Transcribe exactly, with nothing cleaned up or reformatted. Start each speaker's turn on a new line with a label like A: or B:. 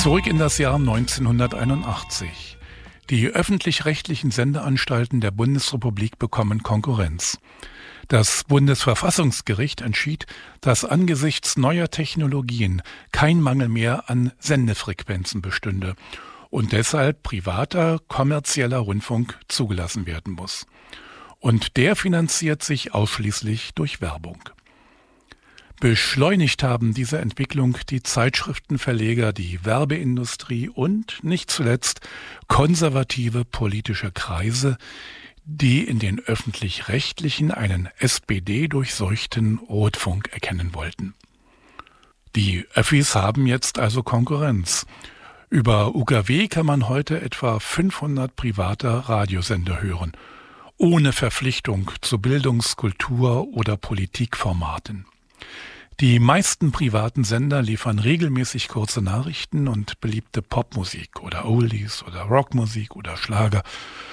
A: Zurück in das Jahr neunzehnhunderteinundachtzig. Die öffentlich-rechtlichen Sendeanstalten der Bundesrepublik bekommen Konkurrenz. Das Bundesverfassungsgericht entschied, dass angesichts neuer Technologien kein Mangel mehr an Sendefrequenzen bestünde und deshalb privater, kommerzieller Rundfunk zugelassen werden muss. Und der finanziert sich ausschließlich durch Werbung. Beschleunigt haben diese Entwicklung die Zeitschriftenverleger, die Werbeindustrie und, nicht zuletzt, konservative politische Kreise, die in den Öffentlich-Rechtlichen einen S P D-durchseuchten Rotfunk erkennen wollten. Die Öffis haben jetzt also Konkurrenz. Über U K W kann man heute etwa fünfhundert privater Radiosender hören, ohne Verpflichtung zu Bildungs-, Kultur- oder Politikformaten. Die meisten privaten Sender liefern regelmäßig kurze Nachrichten und beliebte Popmusik oder Oldies oder Rockmusik oder Schlager